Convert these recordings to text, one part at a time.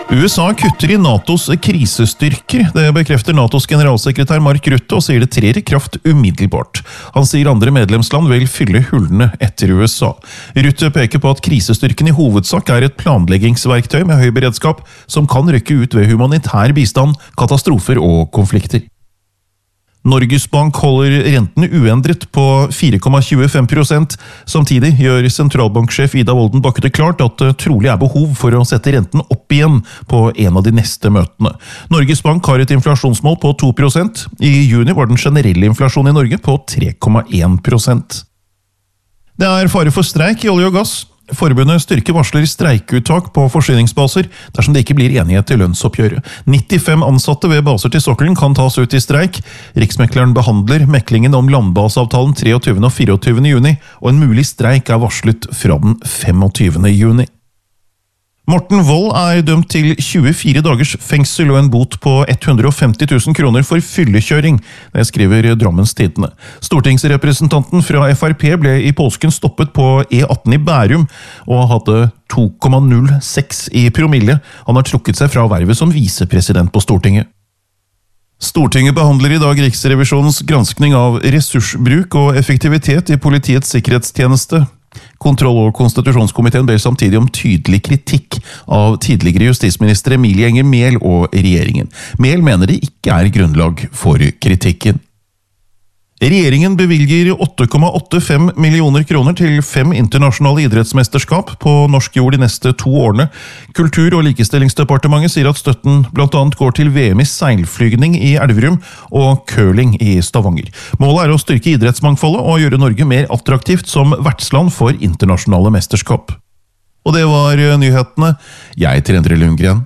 USA kutter i NATOs krisestyrker. Det bekrefter NATOs generalsekretær Mark Rutte og sier det trer i kraft umiddelbart. Han sier andre medlemsland vil fylle hullene etter USA. Rutte peker på at krisestyrken i hovedsak er et planleggingsverktøy med høy beredskap som kan rykke ut ved humanitær bistand, katastrofer og konflikter. Norges Bank holder renten uendret på 4,25%. Samtidig gjør sentralbanksjef Ida Wolden Bakke det klart at det trolig er behov for å sette renten opp igjen på en av de neste møtene. Norges Bank har et inflasjonsmål på 2%. I juni var den generelle inflasjonen i Norge på 3,1%. Det er fare for streik i olje og gass. Forbundet Styrke varsler streikuttak på forsyningsbaser dersom det ikke blir enighet i lønnsoppgjøret. 95 ansatte ved baser til sokkelen kan tas ut i streik. Riksmekleren behandler meklingen om landbaseavtalen 23. og 24. juni, og en mulig streik er varslet fra den 25. juni. Morten Wold er dømt til 24 dagers fengsel og en bot på 150 000 kroner for fyllekjøring, det skriver Drammens Tidende. Stortingsrepresentanten fra FrP ble i påsken stoppet på E18 i Bærum og hadde 2,06 i promille. Han har trukket seg fra vervet som visepresident på Stortinget. Stortinget behandler i dag Riksrevisjonens granskning av ressursbruk og effektivitet i Politiets sikkerhetstjeneste. Kontroll- og konstitusjonskomiteen ber samtidig om tydelig kritikk av tidligere justisminister Emilie Enger Mehl og regjeringen. Mehl mener det ikke er grunnlag for kritikken. Regjeringen bevilger 8,85 millioner kroner til 5 internasjonale idrettsmesterskap på norsk jord de neste 2 årene. Kultur- og likestillingsdepartementet sier at støtten blant annet går til VM i seilflygning i Elverum og curling i Stavanger. Målet er å styrke idrettsmangfoldet og gjøre Norge mer attraktivt som vertsland for internasjonale mesterskap. Og det var nyhetene. Jeg heter Endre Lundgren.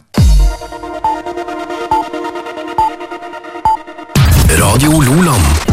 Radio Loland.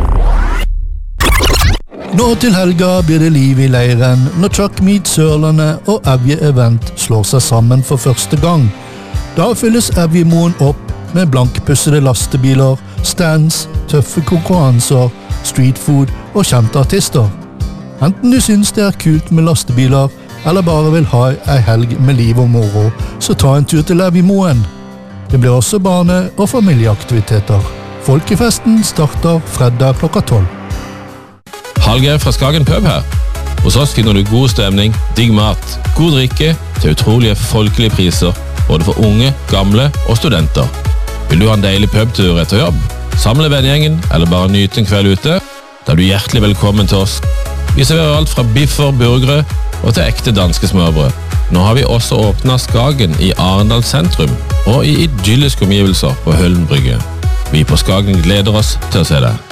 Nå til helga blir det liv i leiren når Truck Meet Sørlandet og Evje Event slår seg sammen for første gang. Da fylles Evjemoen opp med blankpussede lastebiler, stands, tøffe konkurranser, streetfood og kjente artister. Enten du synes det er kult med lastebiler, eller bare vil ha ei helg med liv og moro, så ta en tur til Evjemoen. Det blir også barne- og familieaktiviteter. Folkefesten starter fredag klokka 12. Hallgeir fra Skagen Pub her. Hos oss finner du god stemning, digg mat, god drikke til utrolige folkelige priser, både for unge, gamle og studenter. Vil du ha en deilig pubtur etter jobb? Samle vennegjengen eller bare nyte en kveld ute? Da er du hjertelig velkommen til oss. Vi serverer alt fra biffer, burgere og til ekte danske smørbrød. Nå har vi også åpnet Skagen i Arendal sentrum og i idylliske omgivelser på Høllen brygge. Vi på Skagen gleder oss til å se deg.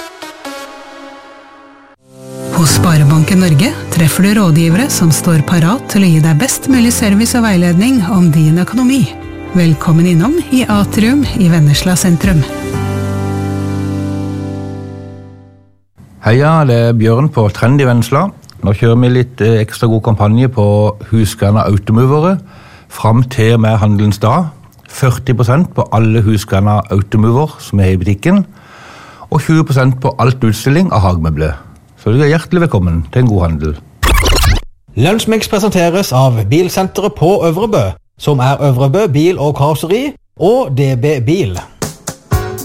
Hos Sparebanken Norge treffer du rådgivere som står parat til å gi deg best mulig service og veiledning om din økonomi. Velkommen innom i Atrium i Vennesla sentrum. Heia, det er Bjørn på Trend i Vennesla. Nå kjører vi litt ekstra god kampanje på Husqvarna Automovere fram til med handelens dag. 40% på alle Husqvarna Automover som er i butikken, og 20% på alt utstilling av hagemøbler. Så du er hjertelig velkommen til en god handel. Lunsjmix presenteres av Bilsenteret på Øvrebø, som er Øvrebø bil- og karosseri, og DB Bil.